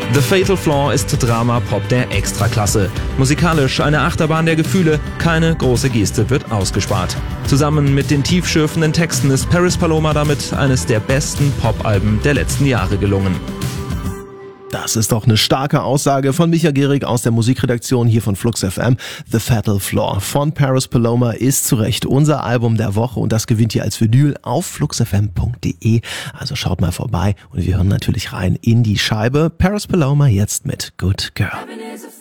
The Fatal Flaw ist Drama-Pop der Extraklasse. Musikalisch eine Achterbahn der Gefühle, keine große Geste wird ausgespart. Zusammen mit den tiefschürfenden Texten ist Paris Paloma damit eines der besten Pop-Alben der letzten Jahre gelungen. Das ist doch eine starke Aussage von Micha Gehrig aus der Musikredaktion hier von Flux FM. The Fatal Flaw von Paris Paloma ist zu Recht unser Album der Woche und das gewinnt ihr als Vinyl auf fluxfm.de. Also schaut mal vorbei und wir hören natürlich rein in die Scheibe. Paris Paloma jetzt mit Good Girl.